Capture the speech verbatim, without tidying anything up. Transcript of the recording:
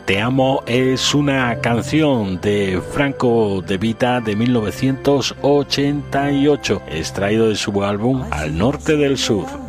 Te amo es una canción de Franco De Vita de mil novecientos ochenta y ocho, extraído de su álbum Al Norte del Sur.